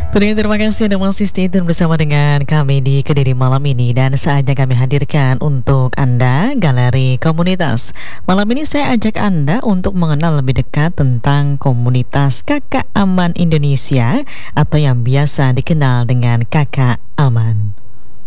Terima kasih Anda masih stay tune bersama dengan kami di Kediri malam ini. Dan saatnya kami hadirkan untuk Anda Galeri Komunitas. Malam ini saya ajak Anda untuk mengenal lebih dekat tentang komunitas Kakak Aman Indonesia atau yang biasa dikenal dengan Kakak Aman.